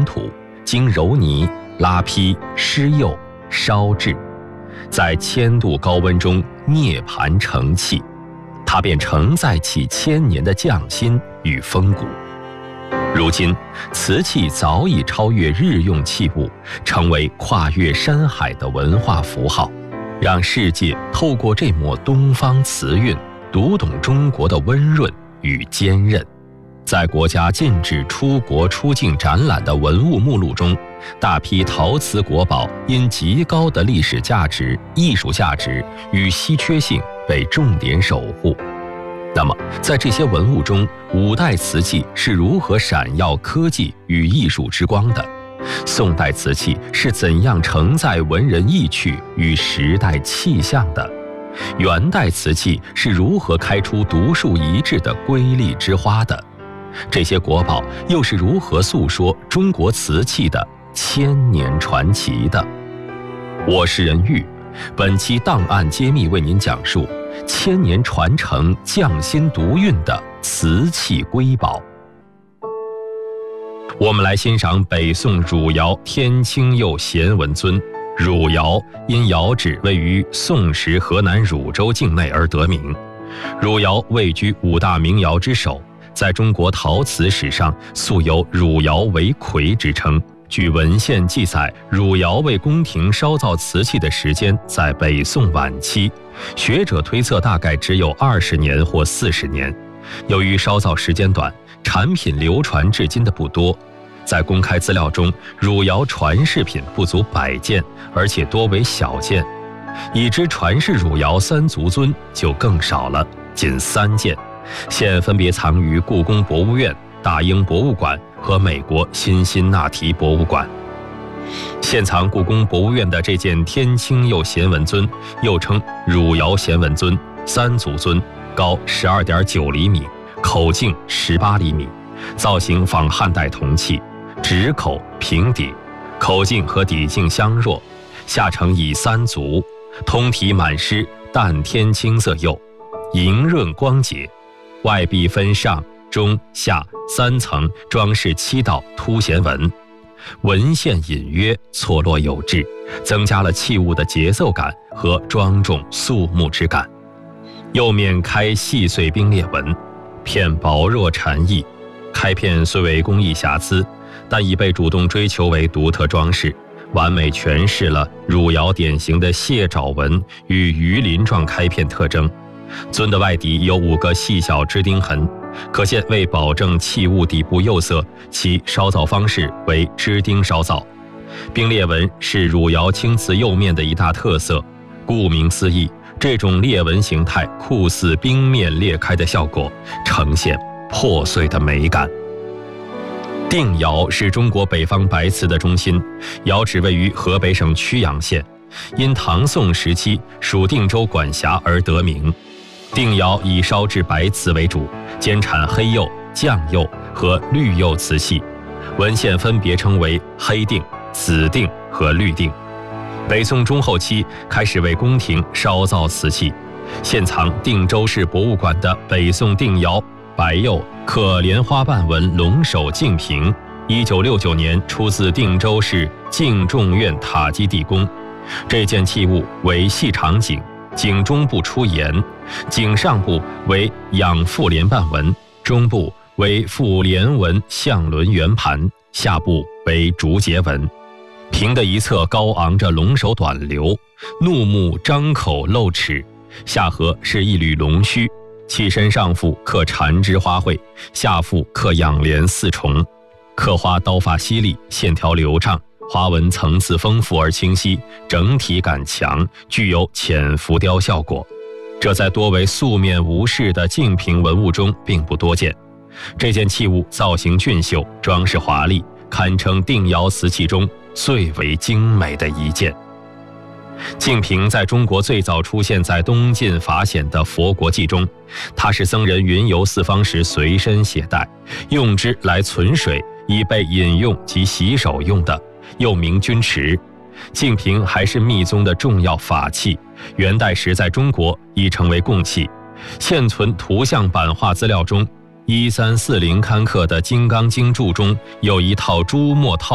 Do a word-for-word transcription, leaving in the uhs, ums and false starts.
土，经揉泥、拉坯、施釉、烧制，在千度高温中涅盘成器，它便承载起千年的匠心与风骨。如今，瓷器早已超越日用器物，成为跨越山海的文化符号，让世界透过这抹东方瓷韵，读懂中国的温润与坚韧。在国家禁止出国出境展览的文物目录中，大批陶瓷国宝因极高的历史价值、艺术价值与稀缺性被重点守护。那么，在这些文物中，五代瓷器是如何闪耀科技与艺术之光的？宋代瓷器是怎样承载文人意趣与时代气象的？元代瓷器是如何开出独树一帜的瑰丽之花的？这些国宝又是如何诉说中国瓷器的千年传奇的？我是任玉，本期档案揭秘为您讲述千年传承匠心独运的瓷器瑰宝。我们来欣赏北宋汝窑天青釉贤文尊。汝窑因窑址位于宋时河南汝州境内而得名。汝窑位居五大名窑之首，在中国陶瓷史上素有汝窑为魁之称。据文献记载，汝窑为宫廷烧造瓷器的时间在北宋晚期，学者推测大概只有二十年或四十年。由于烧造时间短，产品流传至今的不多。在公开资料中，汝窑传世品不足百件，而且多为小件。已知传世汝窑三足尊就更少了，仅三件，现分别藏于故宫博物院、大英博物馆和美国辛辛那提博物馆。现藏故宫博物院的这件天青釉贤文尊，又称汝窑贤文尊、三足尊，高 十二点九厘米，口径十八厘米，造型仿汉代铜器，直口平底，口径和底径相若，下呈以三足，通体满施淡天青色釉，莹润光洁，外壁分上、中、下三层装饰七道凸弦纹，纹线隐约，错落有致，增加了器物的节奏感和庄重肃穆之感。釉面开细碎冰裂纹，片薄若蝉翼，开片虽为工艺瑕疵，但已被主动追求为独特装饰，完美诠释了汝窑典型的蟹爪纹与鱼鳞状开片特征。尊的外底有五个细小支钉痕，可见为保证器物底部釉色，其烧造方式为支钉烧造。冰裂纹是汝窑青瓷釉面的一大特色，顾名思义，这种裂纹形态酷似冰面裂开的效果，呈现破碎的美感。定窑是中国北方白瓷的中心，窑址位于河北省曲阳县，因唐宋时期属定州管辖而得名。定窑以烧制白瓷为主，兼产黑釉、酱釉和绿釉瓷器，文献分别称为黑定、紫定和绿定。北宋中后期开始为宫廷烧造瓷器，现藏定州市博物馆的北宋定窑白釉刻莲花瓣纹龙首净瓶，一九六九年出自定州市敬重院塔基地宫。这件器物为细长颈，颈中部出檐，颈上部为仰覆莲瓣纹，中部为覆莲纹象轮圆盘，下部为竹节纹。瓶的一侧高昂着龙首短流，怒目张口露齿，下颌是一缕龙须，器身上腹刻缠枝花卉，下腹刻仰莲四重，刻花刀法犀利，线条流畅，花纹层次丰富而清晰，整体感强，具有浅浮雕效果。这在多为素面无饰的净瓶文物中并不多见。这件器物造型俊秀，装饰华丽，堪称定窑瓷器中最为精美的一件。净瓶在中国最早出现在东晋法显的《佛国记》中，它是僧人云游四方时随身携带，用之来存水，以备饮用及洗手用的，又名钧池。净瓶还是密宗的重要法器，元代时在中国已成为供器。现存图像版画资料中，一三四零刊刻的《金刚经注》中有一套朱墨套